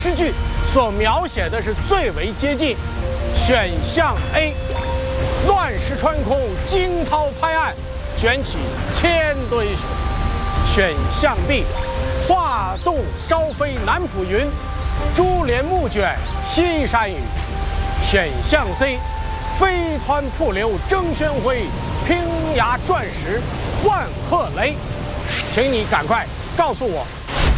诗句所描写的是最为接近。选项 A， 乱石穿空，惊涛拍岸，卷起千堆雪。选项 B， 画栋朝飞南浦云，珠帘暮卷西山雨。选项 C， 飞湍瀑流争喧灰，拼崖转石万壑雷。请你赶快告诉我。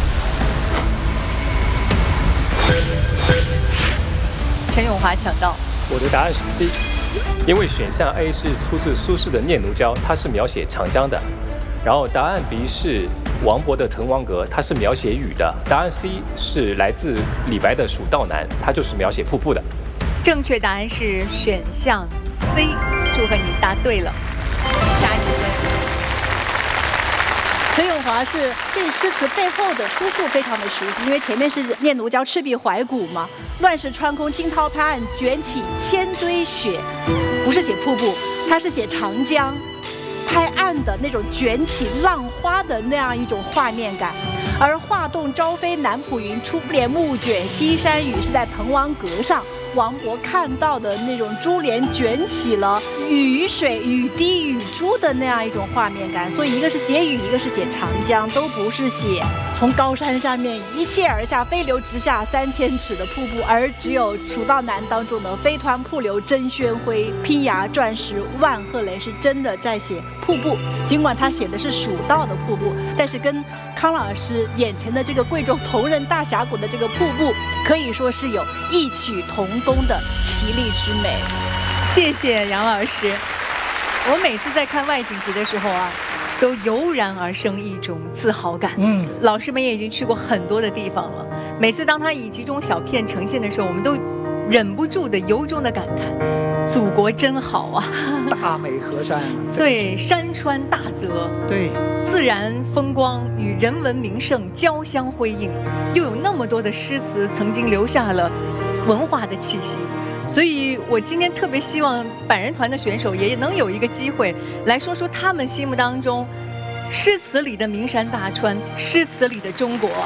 陈永华抢到， 我的答案是 C， 因为选项 A 是出自苏轼的《念奴娇》，它是描写长江的。然后答案 B 是王勃的《滕王阁》，它是描写雨的。答案 C 是来自李白的《蜀道难》，它就是描写瀑布的。 正确答案是选项 C， 祝贺你答对了，加1分。 陈永华是对诗词背后的出处非常的熟悉，因为前面是《念奴娇》赤壁怀古嘛，乱石穿空，惊涛拍岸，卷起千堆雪，不是写瀑布，它是写长江拍岸的那种卷起浪花的那样一种画面感。而画栋朝飞南浦云，珠帘暮卷西山雨是在《滕王阁》上王勃看到的那种珠帘卷起了雨水、雨滴、雨珠的那样一种画面感。所以一个是写雨，一个是写长江，都不是写从高山下面一泻而下、飞流直下3000尺的瀑布，而只有《蜀道难》当中的飞湍瀑流争喧灰，拼崖转石万壑雷，是真的在写瀑布。尽管他写的是蜀道的瀑布，但是跟康老师眼前的这个贵州铜仁大峡谷的这个瀑布，可以说是有异曲同工的奇丽之美。 谢谢杨老师。我每次在看外景题的时候啊，都油然而生一种自豪感。老师们也已经去过很多的地方了，每次当他以几种小片呈现的时候，我们都忍不住的由衷的感慨，祖国真好啊！ 大美河山啊， 对，山川大泽， 对， 自然风光与人文名胜交相辉映，又有那么多的诗词曾经留下了文化的气息。所以我今天特别希望百人团的选手也能有一个机会来说说他们心目当中诗词里的名山大川，诗词里的中国。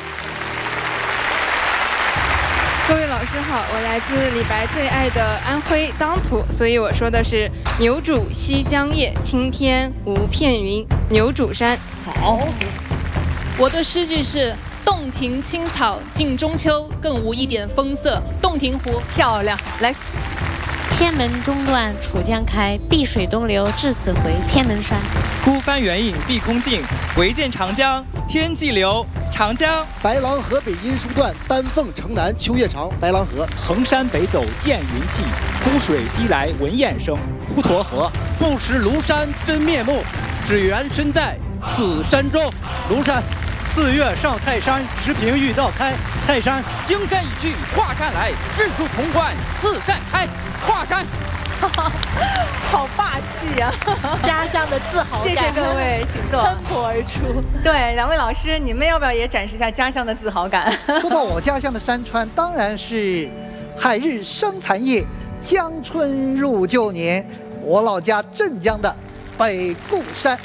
各位老师好，我来自李白最爱的安徽当涂，所以我说的是牛渚西江夜，青天无片云，牛渚山。 好， 我的诗句是洞庭青草近中秋，更无一点风色。洞庭湖， 漂亮。来， 天门中断楚江开，碧水东流至此回，天门山。 孤帆远影碧空尽，唯见长江天际流。长江。 白狼河北阴疏断，丹凤城南秋月长。白狼河。 衡山北走见云气，枯水西来闻雁声。滹沱河。 不识庐山真面目，只缘身在此山中。庐山。4月上泰山，时平欲道开。泰山。 荆山已去华山来，日出潼关四山开。华山。 好霸气啊！ 家乡的自豪感。 谢谢各位，请坐。 喷薄而出。 对，两位老师，你们要不要也展示一下家乡的自豪感？ 说到我家乡的山川，当然是海日生残夜，江春入旧年。我老家镇江的北固山。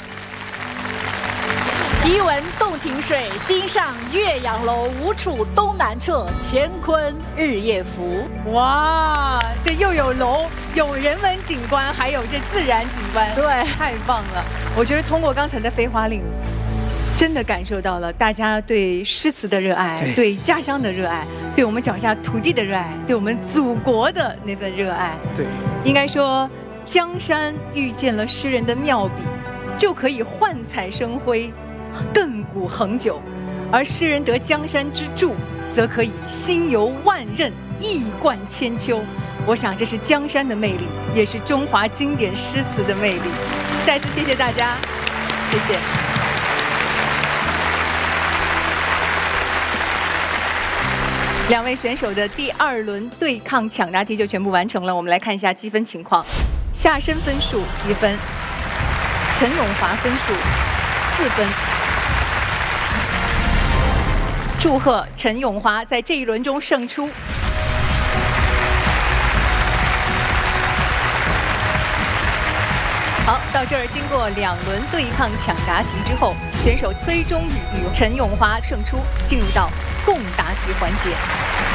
习闻洞庭水，今上岳阳楼。吴楚东南坼，乾坤日夜浮。 哇，这又有楼，有人文景观，还有这自然景观， 对， 太棒了！我觉得通过刚才的飞花令，真的感受到了大家对诗词的热爱，对家乡的热爱，对我们脚下土地的热爱，对我们祖国的那份热爱。 对， 应该说，江山遇见了诗人的妙笔，就可以幻彩生辉，亘古恒久；而诗人得江山之助，则可以心游万仞，一贯千秋。我想这是江山的魅力，也是中华经典诗词的魅力。再次谢谢大家，谢谢。两位选手的第2轮对抗抢答题就全部完成了，我们来看一下积分情况。夏申分数1分，陈永华分数4分。祝贺陈永华在这一轮中胜出。好，到这儿经过2轮对抗抢答题之后，选手崔忠宇与陈永华胜出，进入到共答题环节。